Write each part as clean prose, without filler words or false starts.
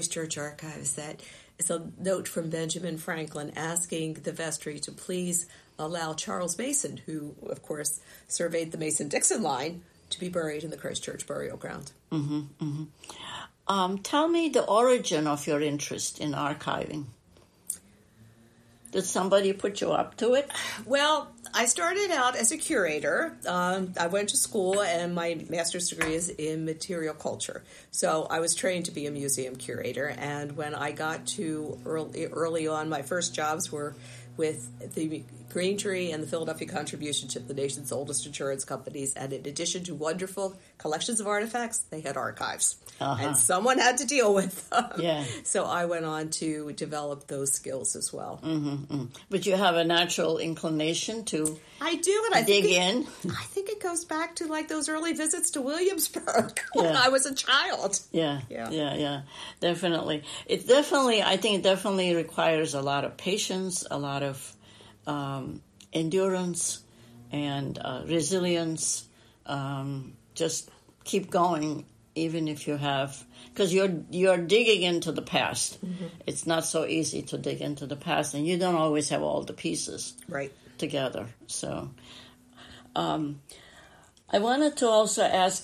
Church Archives that is a note from Benjamin Franklin asking the vestry to please allow Charles Mason, who, of course, surveyed the Mason-Dixon line, to be buried in the Christ Church burial ground. Tell me the origin of your interest in archiving. Did somebody put you up to it? Well, I started out as a curator. I went to school, and my master's degree is in material culture. So I was trained to be a museum curator. And when I got to early on, my first jobs were with the Green Tree and the Philadelphia Contribution Ship, the nation's oldest insurance companies. And in addition to wonderful collections of artifacts, they had archives. And someone had to deal with them. Yeah. So I went on to develop those skills as well. But you have a natural inclination to I do, and I dig in. I think it goes back to like those early visits to Williamsburg when I was a child. Yeah. Definitely. I think it definitely requires a lot of patience, a lot of endurance and resilience. Just keep going, even if you have, because you're digging into the past. It's not so easy to dig into the past, and you don't always have all the pieces together. So I wanted to also ask,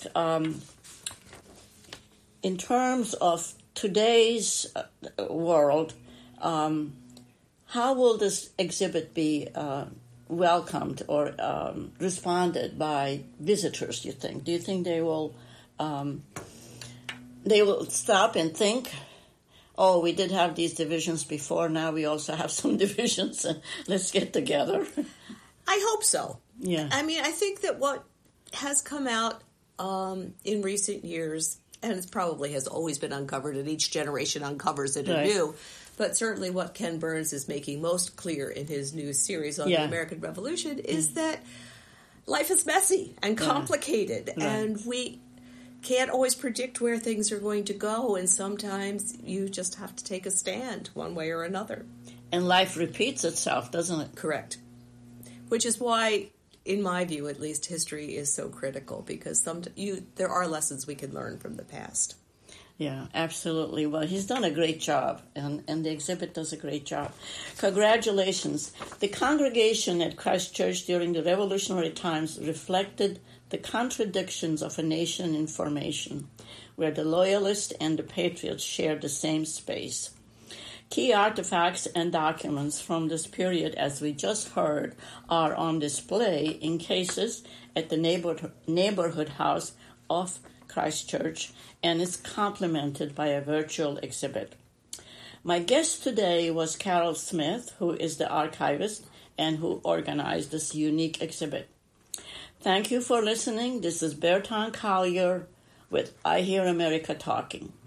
in terms of today's world, how will this exhibit be welcomed or responded by visitors, you think? Do you think they will stop and think, oh, we did have these divisions before, now we also have some divisions, and let's get together? I hope so. Yeah. I mean, I think that what has come out in recent years, and it probably has always been uncovered, and each generation uncovers it anew, but certainly what Ken Burns is making most clear in his new series on the American Revolution is that life is messy and complicated, and we can't always predict where things are going to go, and sometimes you just have to take a stand one way or another. And life repeats itself, doesn't it? Correct. Which is why, in my view at least, history is so critical, because there are lessons we can learn from the past. Yeah, absolutely. Well, he's done a great job, and the exhibit does a great job. Congratulations. The congregation at Christ Church during the revolutionary times reflected the contradictions of a nation in formation, where the loyalists and the patriots shared the same space. Key artifacts and documents from this period, as we just heard, are on display in cases at the neighborhood house of Christ Church, and is complemented by a virtual exhibit. My guest today was Carol Smith, who is the archivist and who organized this unique exhibit. Thank you for listening. This is Bertrand Collier with I Hear America Talking.